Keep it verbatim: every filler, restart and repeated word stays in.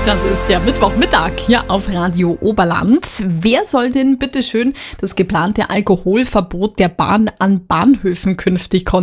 Das ist der Mittwochmittag hier auf Radio Oberland. Wer soll denn bitteschön das geplante Alkoholverbot der Bahn an Bahnhöfen künftig kontrollieren?